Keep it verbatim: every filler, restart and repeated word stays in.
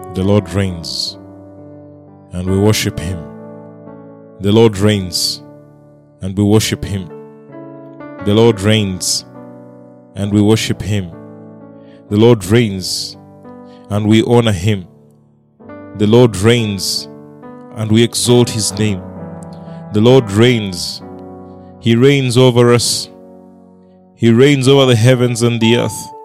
The Lord reigns, and we worship Him. The Lord reigns, and we worship Him. The Lord reigns, and we worship Him. The Lord reigns, and we honor Him. The Lord reigns, and we exalt His name. The Lord reigns. He reigns over us. He reigns over the heavens and the earth.